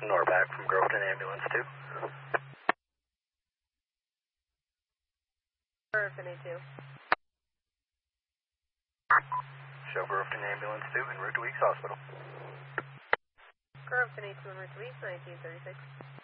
NORPAC from Groveton Ambulance 2. Groveton A2. Show Groveton Ambulance 2 en route to Weeks Hospital. Groveton A2 en route to Weeks, 1936.